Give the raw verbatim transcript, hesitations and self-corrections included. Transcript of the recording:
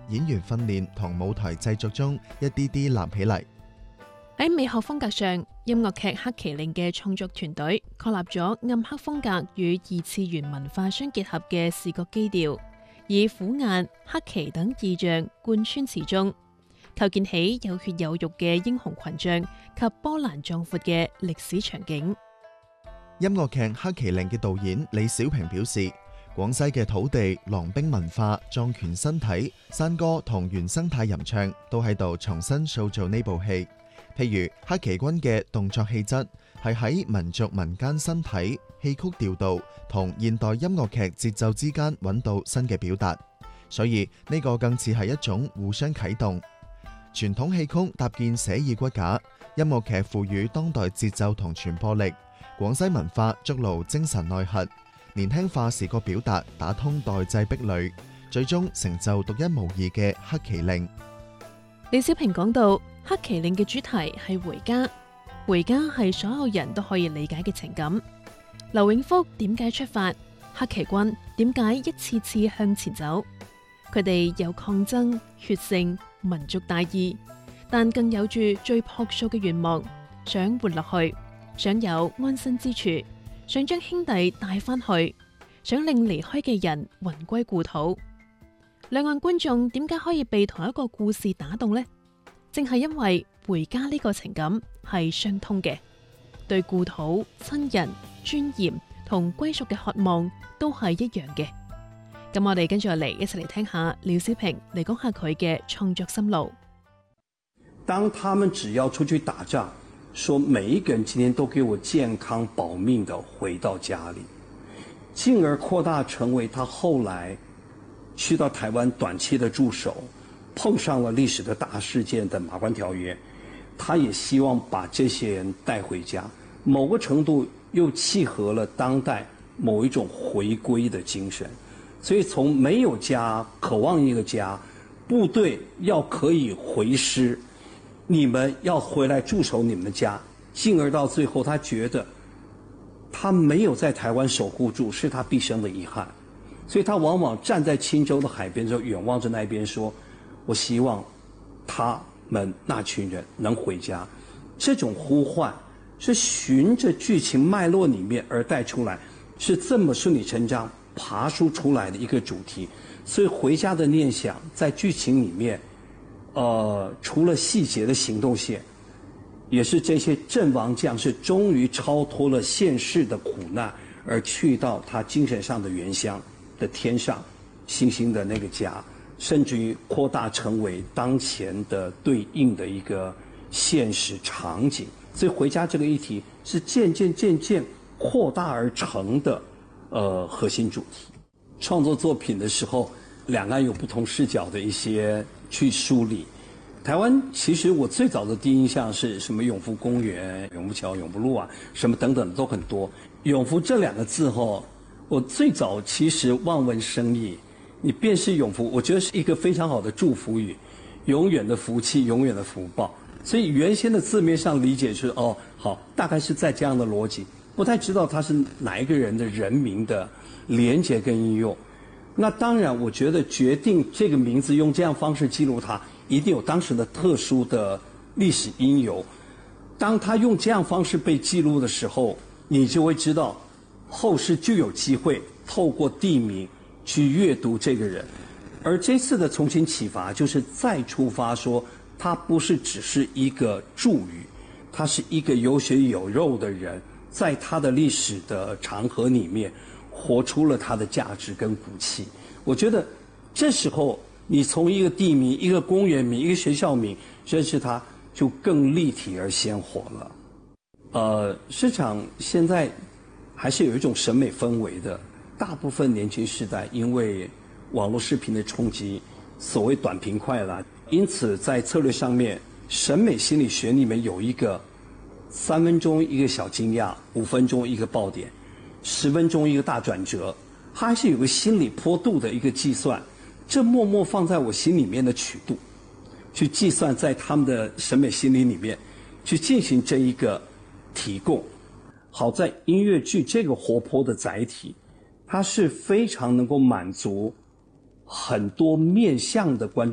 演員訓練同舞台製作中一啲啲立起嚟。 喺美學風格上，音樂劇《黑麒麟》嘅創作團隊確立咗暗黑風格與二次元文化相結合嘅視覺基調，以虎眼、黑旗等意象貫穿始終，構建起有血有肉嘅英雄群像及波瀾壯闊嘅歷史場景。 音樂劇《黑麒麟》嘅導演李小平表示，廣西嘅土地、狼兵文化、壯拳身體、山歌同原生態吟唱都喺度重新塑造呢部戲。譬如黑旗軍嘅動作氣質係喺民族民間身體、戲曲調度同現代音樂劇節奏之間揾到新嘅表達，所以呢個更似係一種互相啟動。傳統戲曲搭建寫意骨架，音樂劇賦予當代節奏同傳播力，廣西文化築牢精神內核，年輕化視覺表達打通代際壁壘，最終成就獨一無二嘅黑麒麟。 李小平講到，黑麒麟嘅主題係回家，回家係所有人都可以理解嘅情感。劉永福點解出發？黑旗軍點解一次次向前走？佢哋有抗爭、血性、民族大義，但更有住最樸素嘅願望，想活落去，想有安身之處，想將兄弟帶返去，想令離開嘅人魂歸故土。兩岸觀眾點解可以被同一個故事打動呢？正係因為回家呢個情感係相通嘅，對故土、親人、尊嚴同歸屬嘅渴望都係一樣嘅。咁我哋跟住嚟一齊嚟聽下廖小平嚟講下佢嘅創作心路。 當他們只要出去打仗，說每一個人今天都給我健康保命的回到家裏，進而擴大成為他後來去到台灣短期的駐守，碰上了歷史的大事件的馬關條約，他也希望把這些人帶回家，某個程度又契合了當代某一種回歸的精神。所以從沒有家，渴望一個家，部隊要可以回師，你們要回來駐守你們的家，進而到最後他覺得他沒有在台灣守護住，是他畢生的遺憾。所以他往往站在青州的海邊的時候，遠望着那邊說，我希望他們那群人能回家。這種呼喚是循着劇情脈絡裡面而帶出來，是這麼順理成章爬梳出來的一個主題。所以回家的念想在劇情裡面，呃，除了細節的行動線，也是這些陣亡將士終於超脫了現世的苦難，而去到他精神上的原鄉的天上星星的那個家，甚至於擴大成為當前的對應的一個現實場景。所以回家這個議題是漸漸漸漸擴大而成的呃核心主題。創作作品的時候，兩岸有不同視角的一些去梳理。台灣其實我最早的第一印象是什麼永福公園、永福橋、永福路啊，什麼等等都很多。永福這兩個字後，我最早其實望文生義，你便是永福，我覺得是一個非常好的祝福語，永遠的福氣，永遠的福報。所以原先的字面上理解是哦，好，大概是在這樣的邏輯，不太知道它是哪一個人的人名的連結跟應用。那當然，我覺得決定這個名字用這樣方式記錄它，一定有當時的特殊的歷史因由。當它用這樣方式被記錄的時候，你就會知道後世就有機會透過地名去閱讀這個人。而這次的重新啟發就是再出發說，它不是只是一個祝語，它是一個有血有肉的人，在他的歷史的長河裡面活出了他的價值跟骨氣。我覺得這時候你從一個地名、一個公園名、一個學校名認識它，就更立體而鮮活了。呃，市場現在還是有一種審美氛圍的，大部分年輕世代因為網絡視頻的衝擊，所謂短平快啦，因此在策略上面，審美心理學裡面有一個三分鐘一個小驚訝，五分鐘一個爆點，十分鐘一個大轉折，它還是有個心理坡度的一個計算，這默默放在我心裡面的曲度，去計算在他們的審美心理裡面去進行這一個提供。好在音樂劇這個活潑的載體，它是非常能夠滿足很多面向的觀眾。